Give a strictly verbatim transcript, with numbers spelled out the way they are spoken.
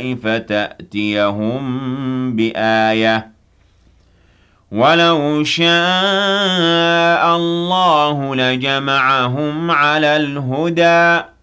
السَّمَاءِ فَتَأْتِيَهُم بِآيَةٍ وَلَوْ شَاءَ اللَّهُ لَجَمَعَهُمْ عَلَى الْهُدَىٰ